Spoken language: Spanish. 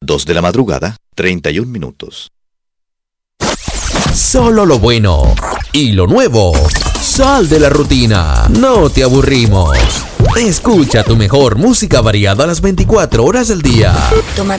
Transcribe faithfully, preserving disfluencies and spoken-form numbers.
dos de la madrugada, treinta y un minutos. Solo lo bueno y lo nuevo. Sal de la rutina. No te aburrimos. Escucha tu mejor música variada a las veinticuatro horas del día. Toma